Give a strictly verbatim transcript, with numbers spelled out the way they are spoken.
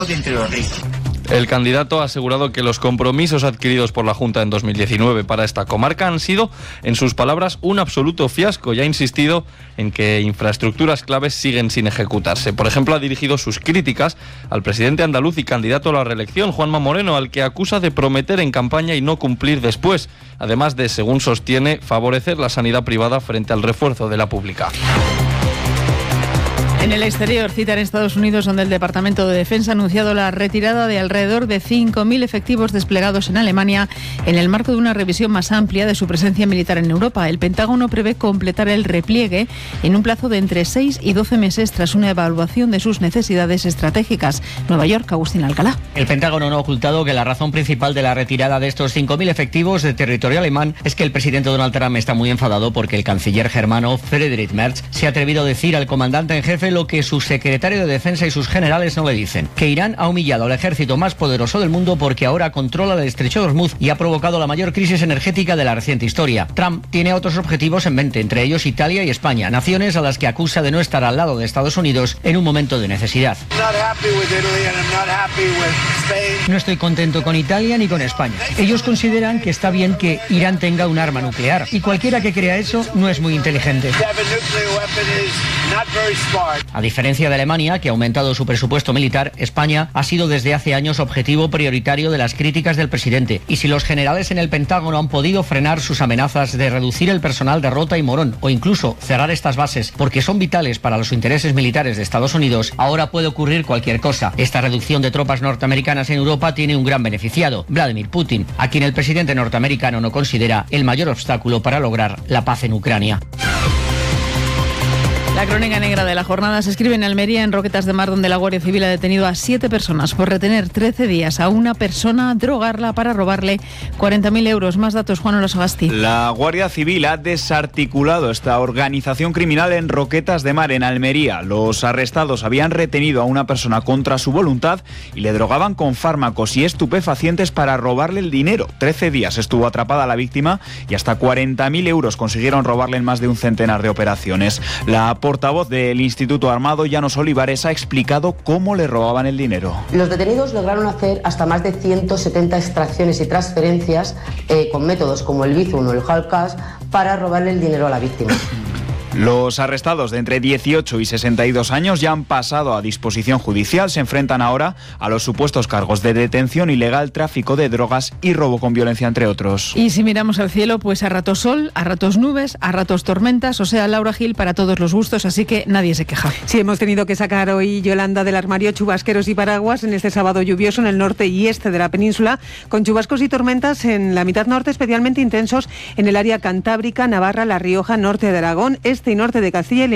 entre los ricos. El candidato ha asegurado que los compromisos adquiridos por la Junta en dos mil diecinueve para esta comarca han sido, en sus palabras, un absoluto fiasco y ha insistido en que infraestructuras claves siguen sin ejecutarse. Por ejemplo, ha dirigido sus críticas al presidente andaluz y candidato a la reelección, Juanma Moreno, al que acusa de prometer en campaña y no cumplir después, además de, según sostiene, favorecer la sanidad privada frente al refuerzo de la pública. En el exterior, cita en Estados Unidos, donde el Departamento de Defensa ha anunciado la retirada de alrededor de cinco mil efectivos desplegados en Alemania en el marco de una revisión más amplia de su presencia militar en Europa. El Pentágono prevé completar el repliegue en un plazo de entre seis y doce meses tras una evaluación de sus necesidades estratégicas. Nueva York, Agustín Alcalá. El Pentágono no ha ocultado que la razón principal de la retirada de estos cinco mil efectivos de territorio alemán es que el presidente Donald Trump está muy enfadado porque el canciller germano Friedrich Merz se ha atrevido a decir al comandante en jefe lo que su secretario de Defensa y sus generales no le dicen, que Irán ha humillado al ejército más poderoso del mundo porque ahora controla el estrecho de Hormuz y ha provocado la mayor crisis energética de la reciente historia. Trump tiene otros objetivos en mente, entre ellos Italia y España, naciones a las que acusa de no estar al lado de Estados Unidos en un momento de necesidad. No estoy contento con Italia ni con España. Ellos consideran que está bien que Irán tenga un arma nuclear y cualquiera que crea eso no es muy inteligente. A diferencia de Alemania, que ha aumentado su presupuesto militar, España ha sido desde hace años objetivo prioritario de las críticas del presidente. Y si los generales en el Pentágono han podido frenar sus amenazas de reducir el personal de Rota y Morón o incluso cerrar estas bases porque son vitales para los intereses militares de Estados Unidos, ahora puede ocurrir cualquier cosa. Esta reducción de tropas norteamericanas en Europa tiene un gran beneficiado, Vladimir Putin, a quien el presidente norteamericano no considera el mayor obstáculo para lograr la paz en Ucrania. La crónica negra de la jornada se escribe en Almería, en Roquetas de Mar, donde la Guardia Civil ha detenido a siete personas por retener trece días a una persona, drogarla para robarle cuarenta mil euros. Más datos, Juan Orosagasti. La Guardia Civil ha desarticulado esta organización criminal en Roquetas de Mar, en Almería. Los arrestados habían retenido a una persona contra su voluntad y le drogaban con fármacos y estupefacientes para robarle el dinero. trece días estuvo atrapada la víctima y hasta cuarenta mil euros consiguieron robarle en más de un centenar de operaciones. La portavoz del Instituto Armado, Llanos Olivares, ha explicado cómo le robaban el dinero. Los detenidos lograron hacer hasta más de ciento setenta extracciones y transferencias eh, con métodos como el Bizum o el Hard Cash para robarle el dinero a la víctima. Los arrestados de entre dieciocho y sesenta y dos años ya han pasado a disposición judicial. Se enfrentan ahora a los supuestos cargos de detención ilegal, tráfico de drogas y robo con violencia, entre otros. Y si miramos al cielo, pues a ratos sol, a ratos nubes, a ratos tormentas, o sea, Laura Gil para todos los gustos, así que nadie se queja. Sí, hemos tenido que sacar hoy, Yolanda, del armario chubasqueros y paraguas en este sábado lluvioso en el norte y este de la península, con chubascos y tormentas en la mitad norte, especialmente intensos en el área cantábrica, Navarra, La Rioja, norte de Aragón, este y norte de Castilla y León.